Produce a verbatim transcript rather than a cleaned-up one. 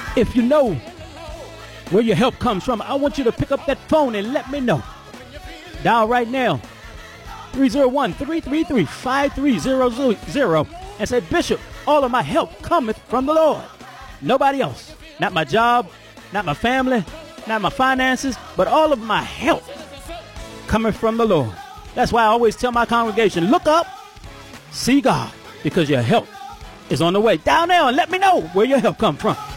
If you know where your help comes from, I want you to pick up that phone and let me know. Dial right now, three oh one, three three three, five three zero zero, and say, Bishop, all of my help cometh from the Lord. Nobody else. Not my job, not my family, not my finances, but all of my help coming from the Lord. That's why I always tell my congregation, look up, see God, because your help is on the way. Down there and let me know where your help comes from.